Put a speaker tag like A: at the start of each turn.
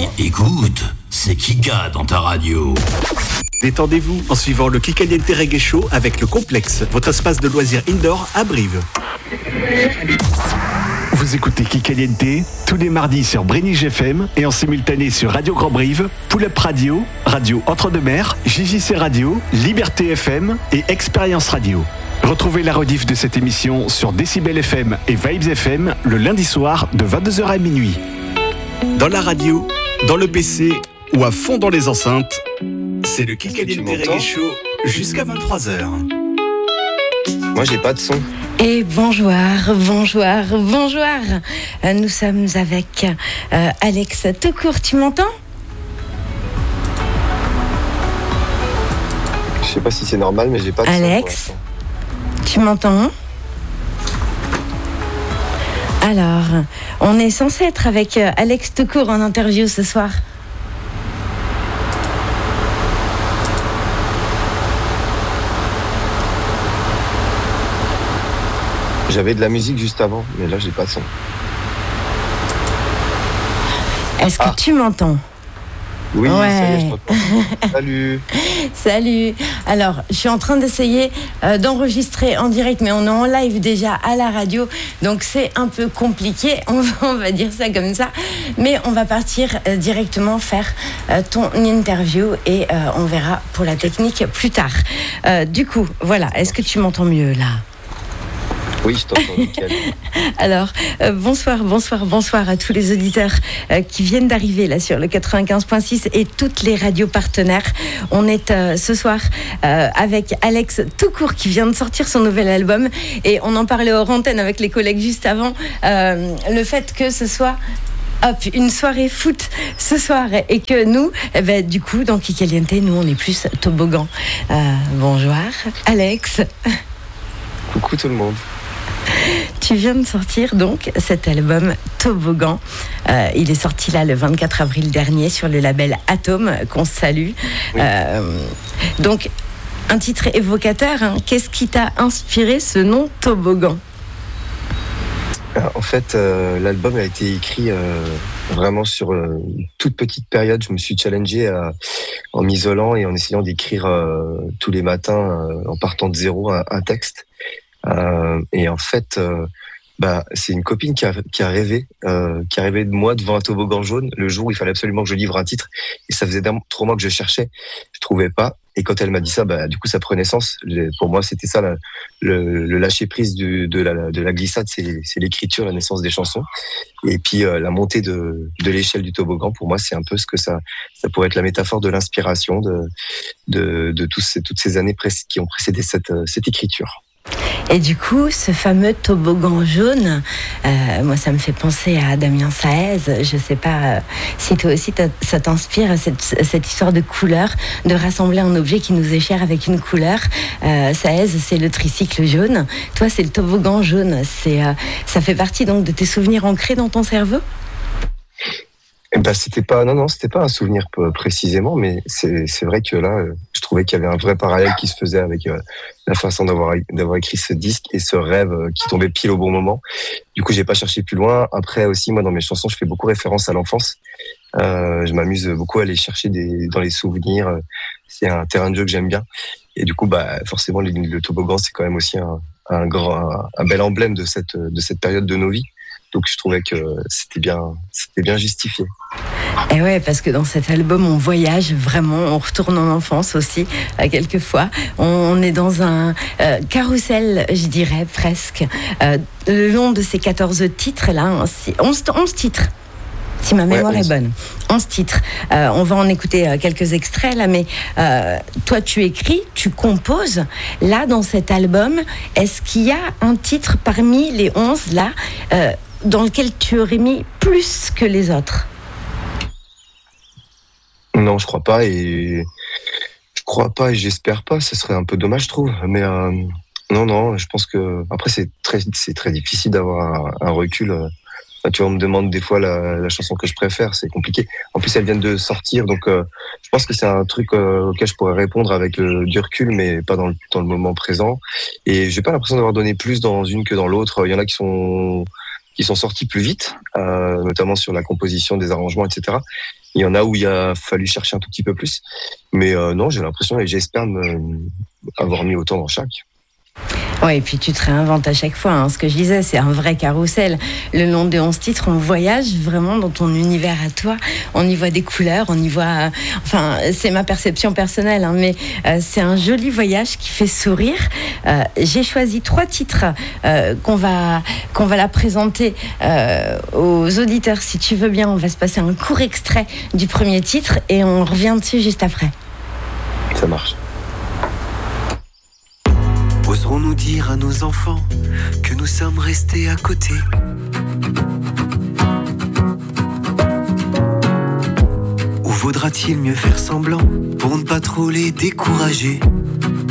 A: écoute, c'est Kika dans ta radio.
B: Détendez-vous en suivant le Kikaliente Reggae Show avec le Complexe, votre espace de loisirs indoor à Brive. Vous écoutez Kikaliente tous les mardis sur Brénige FM et en simultané sur Radio Grand Brive, Pull Up Radio, Radio Entre-deux-Mers, JJC Radio, Liberté FM et Expérience Radio. Retrouvez la rediff de cette émission sur Décibel FM et Vibes FM le lundi soir de 22h à minuit. Dans la radio, dans le PC ou à fond dans les enceintes, c'est le Kikaliente Reggae Show jusqu'à 23h.
C: Moi, j'ai pas de son.
D: Et bonjour. Nous sommes avec Alex Toucourt, tu m'entends ?
C: Je sais pas si c'est normal, mais j'ai pas de son.
D: Alex, tu m'entends ? Alors, on est censé être avec Alex Toucourt en interview ce soir.
C: J'avais de la musique juste avant, mais là, j'ai pas de son.
D: Est-ce que tu m'entends ?
C: Oui,
D: ouais.
C: Ça y est, je t'entends. Salut.
D: Salut. Alors, je suis en train d'essayer d'enregistrer en direct, mais on est en live déjà à la radio, donc c'est un peu compliqué, on va dire ça comme ça. Mais on va partir directement faire ton interview et on verra pour la technique plus tard. Du coup, voilà, est-ce que tu m'entends mieux là ?
C: Oui, je t'entends, nickel.
D: Alors, bonsoir à tous les auditeurs qui viennent d'arriver là sur le 95.6 et toutes les radios partenaires. On est ce soir avec Alex Toucourt qui vient de sortir son nouvel album et on en parlait hors antenne avec les collègues juste avant. Le fait que ce soit une soirée foot ce soir et que nous, du coup, dans Kikaliente, nous on est plus toboggan. Bonjour Alex.
C: Coucou tout le monde.
D: Tu viens de sortir donc cet album Toboggan. Il est sorti là le 24 avril dernier sur le label Atome qu'on salue. Oui. Donc un titre évocateur. Hein. Qu'est-ce qui t'a inspiré ce nom Toboggan ?
C: En fait, l'album a été écrit vraiment sur une toute petite période. Je me suis challengé en m'isolant et en essayant d'écrire tous les matins en partant de zéro un texte. Et en fait, c'est une copine qui a rêvé de moi devant un toboggan jaune le jour où il fallait absolument que je livre un titre. Et ça faisait 3 mois que je cherchais, je trouvais pas. Et quand elle m'a dit ça, du coup, ça prenait sens. Pour moi, c'était ça le lâcher prise de la glissade, c'est l'écriture, la naissance des chansons. Et puis la montée de l'échelle du toboggan, pour moi, c'est un peu ce que ça pourrait être la métaphore de l'inspiration de toutes ces années qui ont précédé cette écriture.
D: Et du coup, ce fameux toboggan jaune, moi ça me fait penser à Damien Saez. Je sais pas si toi aussi ça t'inspire cette histoire de couleur, de rassembler un objet qui nous est cher avec une couleur. Saez, c'est le tricycle jaune. Toi, c'est le toboggan jaune. Ça fait partie donc de tes souvenirs ancrés dans ton cerveau ?
C: C'était pas un souvenir précisément, mais c'est vrai que là, je trouvais qu'il y avait un vrai parallèle qui se faisait avec la façon d'avoir écrit ce disque et ce rêve qui tombait pile au bon moment. Du coup, j'ai pas cherché plus loin. Après aussi, moi, dans mes chansons, je fais beaucoup référence à l'enfance. Je m'amuse beaucoup à aller chercher dans les souvenirs. C'est un terrain de jeu que j'aime bien. Et du coup, forcément, le toboggan, c'est quand même aussi un bel emblème de cette période de nos vies. Donc je trouvais que c'était bien justifié.
D: Et ouais, parce que dans cet album, on voyage vraiment, on retourne en enfance aussi, quelquefois. On est dans un carrousel, je dirais presque, le long de ces 14 titres-là, 11 titres. Si ma mémoire est bonne. 11 titres. On va en écouter quelques extraits là, mais toi tu écris, tu composes. Là, dans cet album, est-ce qu'il y a un titre parmi les 11 là dans lequel tu aurais mis plus que les autres ?
C: Non, je crois pas et j'espère pas. Ce serait un peu dommage, je trouve. Mais non, je pense que après c'est très difficile d'avoir un recul. Tu vois, on me demande des fois la chanson que je préfère, c'est compliqué. En plus, elles viennent de sortir, donc je pense que c'est un truc auquel je pourrais répondre avec du recul, mais pas dans le moment présent. Et j'ai pas l'impression d'avoir donné plus dans une que dans l'autre. Il y en a qui sont qui sont sortis plus vite, notamment sur la composition des arrangements, etc. Il y en a où il a fallu chercher un tout petit peu plus. Mais non, j'ai l'impression et j'espère avoir mis autant dans chaque.
D: Ouais, et puis tu te réinventes à chaque fois. Ce que je disais, c'est un vrai carrousel. Le long des 11 titres, on voyage vraiment dans ton univers à toi. On y voit des couleurs, on y voit... Enfin, c'est ma perception personnelle, mais c'est un joli voyage qui fait sourire. J'ai choisi 3 titres qu'on va la présenter aux auditeurs. Si tu veux bien, on va se passer un court extrait du premier titre et on revient dessus juste après.
C: Ça marche.
E: Oserons-nous dire à nos enfants que nous sommes restés à côté? Ou vaudra-t-il mieux faire semblant pour ne pas trop les décourager?